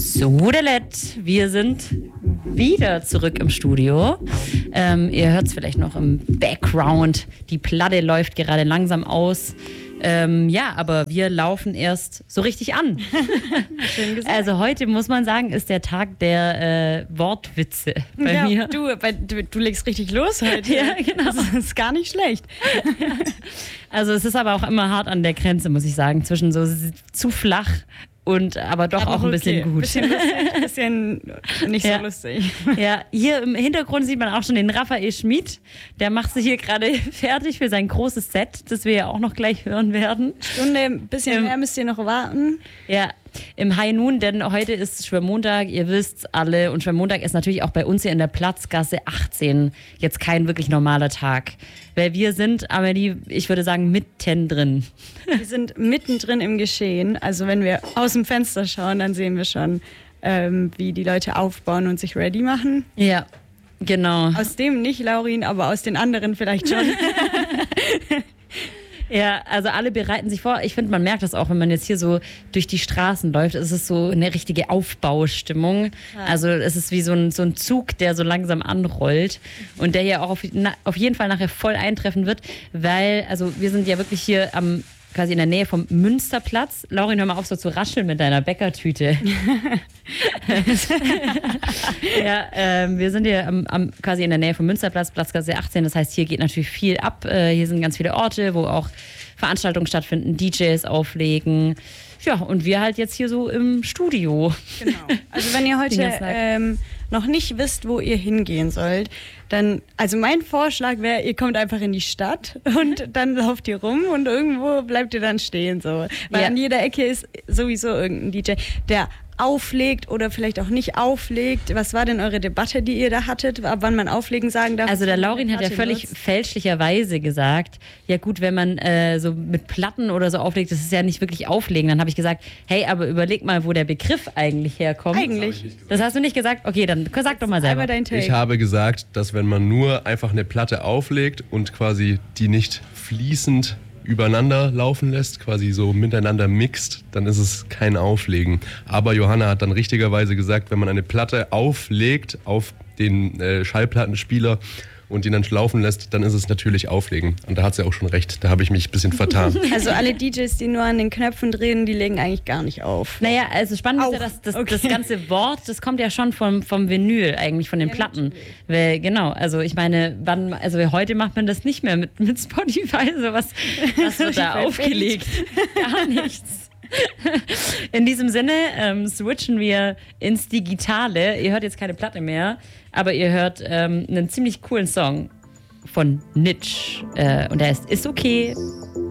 So, wir sind wieder zurück im Studio. Ihr hört es vielleicht noch im Background. Die Platte läuft gerade langsam aus. Aber wir laufen erst so richtig an. Schön gesagt. Also heute, muss man sagen, ist der Tag der Wortwitze bei mir. Du legst richtig los heute. Ja, genau. Das ist gar nicht schlecht. Also es ist aber auch immer hart an der Grenze, muss ich sagen, zwischen so zu flach und aber doch auch ein bisschen gut. Bisschen lustig, bisschen nicht so lustig. Ja, hier im Hintergrund sieht man auch schon den Raphael Schmid. Der macht sich hier gerade fertig für sein großes Set, das wir ja auch noch gleich hören werden. Stunde, ein bisschen mehr müsst ihr noch warten. Ja, im High Noon, denn heute ist Schwörmontag, ihr wisst's alle. Und Schwörmontag ist natürlich auch bei uns hier in der Platzgasse 18 jetzt kein wirklich normaler Tag. Weil wir sind, Amelie, ich würde sagen, mittendrin. Wir sind mittendrin im Geschehen. Also wenn wir aus dem Fenster schauen, dann sehen wir schon, wie die Leute aufbauen und sich ready machen. Ja, genau. Aus dem nicht, Laurin, aber aus den anderen vielleicht schon. Ja, also alle bereiten sich vor. Ich finde, man merkt das auch, wenn man jetzt hier so durch die Straßen läuft. Es ist so eine richtige Aufbaustimmung. Ja. Also es ist wie so ein Zug, der so langsam anrollt und der hier auch auf jeden Fall nachher voll eintreffen wird, weil, also wir sind ja wirklich hier quasi in der Nähe vom Münsterplatz. Laurin, hör mal auf, so zu rascheln mit deiner Bäckertüte. Wir sind hier quasi in der Nähe vom Münsterplatz, Platzgasse 18. Das heißt, hier geht natürlich viel ab. Hier sind ganz viele Orte, wo auch Veranstaltungen stattfinden, DJs auflegen. Ja, und wir halt jetzt hier so im Studio. Genau. Also wenn ihr heute noch nicht wisst, wo ihr hingehen sollt, dann, also mein Vorschlag wäre, ihr kommt einfach in die Stadt und dann lauft ihr rum und irgendwo bleibt ihr dann stehen. So. Weil an jeder Ecke ist sowieso irgendein DJ, der auflegt oder vielleicht auch nicht auflegt. Was war denn eure Debatte, die ihr da hattet, ab wann man auflegen sagen darf? Also der Laurin hat ja völlig fälschlicherweise gesagt, ja gut, wenn man so mit Platten oder so auflegt, das ist ja nicht wirklich auflegen. Dann habe ich gesagt, hey, aber überleg mal, wo der Begriff eigentlich herkommt. Eigentlich. Das hast du nicht gesagt? Okay, dann sag doch mal selber. Dein Take. Ich habe gesagt, dass wenn man nur einfach eine Platte auflegt und quasi die nicht fließend übereinander laufen lässt, quasi so miteinander mixt, dann ist es kein Auflegen. Aber Johanna hat dann richtigerweise gesagt, wenn man eine Platte auflegt auf den Schallplattenspieler und ihn dann laufen lässt, dann ist es natürlich Auflegen. Und da hat sie auch schon recht, da habe ich mich ein bisschen vertan. Also alle DJs, die nur an den Knöpfen drehen, die legen eigentlich gar nicht auf. Naja, also spannend ist ja, dass das ganze Wort, das kommt ja schon vom Vinyl, eigentlich von den Platten. Weil, genau, also ich meine, heute macht man das nicht mehr mit Spotify, so was wird da aufgelegt? Gar nichts. In diesem Sinne switchen wir ins Digitale. Ihr hört jetzt keine Platte mehr, aber ihr hört einen ziemlich coolen Song von Nitsch. Und der heißt Ist okay.